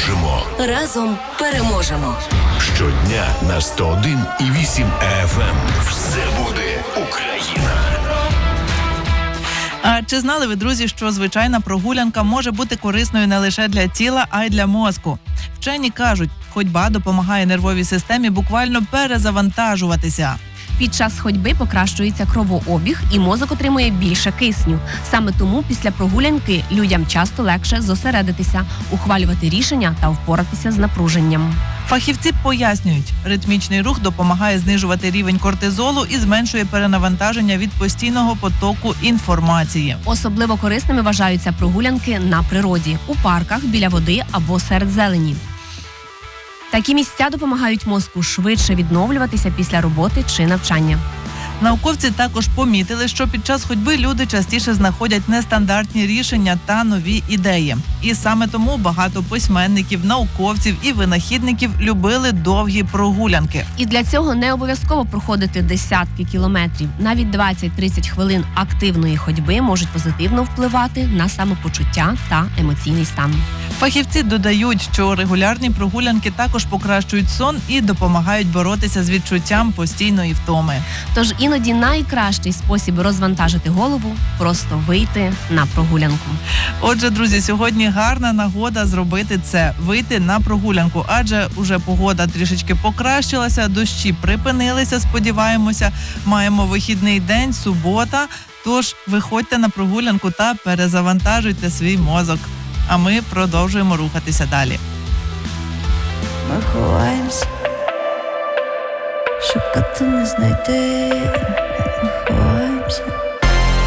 дружимо. Разом переможемо. Щодня на 101,8 FM. Все буде Україна. А чи знали ви, друзі, що звичайна прогулянка може бути корисною не лише для тіла, а й для мозку? Вчені кажуть, ходьба допомагає нервовій системі буквально перезавантажуватися. Під час ходьби покращується кровообіг і мозок отримує більше кисню. Саме тому після прогулянки людям часто легше зосередитися, ухвалювати рішення та впоратися з напруженням. Фахівці пояснюють, ритмічний рух допомагає знижувати рівень кортизолу і зменшує перенавантаження від постійного потоку інформації. Особливо корисними вважаються прогулянки на природі, у парках, біля води або серед зелені. Такі місця допомагають мозку швидше відновлюватися після роботи чи навчання. Науковці також помітили, що під час ходьби люди частіше знаходять нестандартні рішення та нові ідеї. І саме тому багато письменників, науковців і винахідників любили довгі прогулянки. І для цього не обов'язково проходити десятки кілометрів. Навіть 20-30 хвилин активної ходьби можуть позитивно впливати на самопочуття та емоційний стан. Фахівці додають, що регулярні прогулянки також покращують сон і допомагають боротися з відчуттям постійної втоми. Тож іноді найкращий спосіб розвантажити голову – просто вийти на прогулянку. Отже, друзі, сьогодні гарна нагода зробити це – вийти на прогулянку, адже уже погода трішечки покращилася, дощі припинилися, сподіваємося, маємо вихідний день, субота, тож виходьте на прогулянку та перезавантажуйте свій мозок. А ми продовжуємо рухатися далі. Ми ховаємося, шукати не знайти. Ми ховаємося.